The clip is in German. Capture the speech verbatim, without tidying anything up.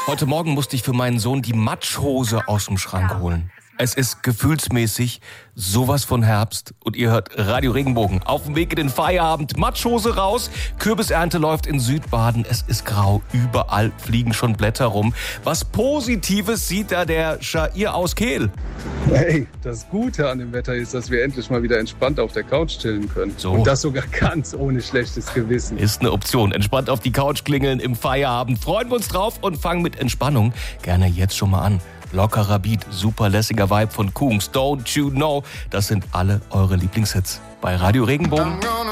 Heute Morgen musste ich für meinen Sohn die Matschhose aus dem Schrank holen. Es ist gefühlsmäßig sowas von Herbst und ihr hört Radio Regenbogen. Auf dem Weg in den Feierabend, Matschhose raus, Kürbisernte läuft in Südbaden. Es ist grau, überall fliegen schon Blätter rum. Was Positives sieht da der Shair aus Kehl. Hey, das Gute an dem Wetter ist, dass wir endlich mal wieder entspannt auf der Couch chillen können. So. Und das sogar ganz ohne schlechtes Gewissen. Ist eine Option. Entspannt auf die Couch klingeln im Feierabend. Freuen wir uns drauf und fangen mit Entspannung gerne jetzt schon mal an. Lockerer Beat, super lässiger Vibe von Kungs, Don't You Know. Das sind alle eure Lieblingshits bei Radio Regenbogen.